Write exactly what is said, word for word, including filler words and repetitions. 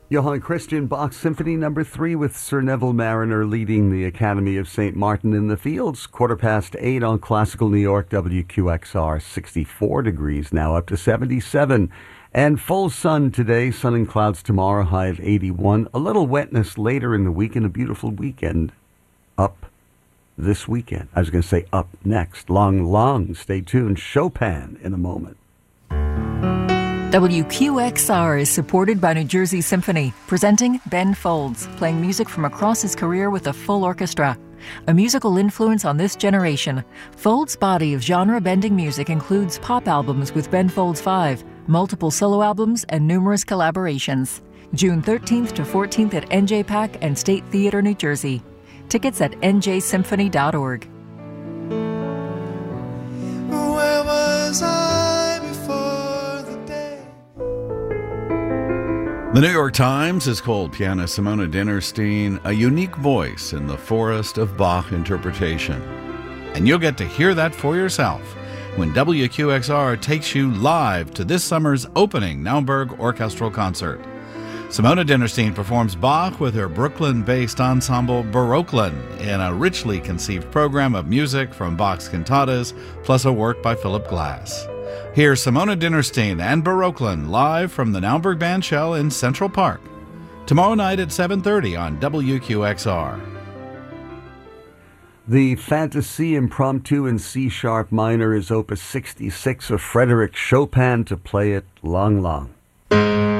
Johann Christian Bach Symphony Number three with Sir Neville Mariner leading the Academy of Saint Martin in the Fields. Quarter past eight on Classical New York, W Q X R, sixty-four degrees, now up to seventy-seven. And full sun today, sun and clouds tomorrow, high of eighty-one. A little wetness later in the week and a beautiful weekend up this weekend. I was going to say up next. Long, long. Stay tuned. Chopin in a moment. W Q X R is supported by New Jersey Symphony, presenting Ben Folds, playing music from across his career with a full orchestra. A musical influence on this generation, Folds' body of genre-bending music includes pop albums with Ben Folds five, multiple solo albums, and numerous collaborations. June thirteenth to fourteenth at N J PAC and State Theater, New Jersey. Tickets at N J symphony dot org. Where was I before the day? The New York Times has called pianist Simona Dinnerstein a unique voice in the forest of Bach interpretation. And you'll get to hear that for yourself when W Q X R takes you live to this summer's opening Naumburg Orchestral Concert. Simona Dinnerstein performs Bach with her Brooklyn-based ensemble Baroqueland in a richly conceived program of music from Bach's cantatas, plus a work by Philip Glass. Hear Simona Dinnerstein and Baroqueland live from the Naumburg Bandshell in Central Park tomorrow night at seven thirty on W Q X R. The Fantasy Impromptu in C-sharp minor is opus sixty-six of Frédéric Chopin, to play it long, long.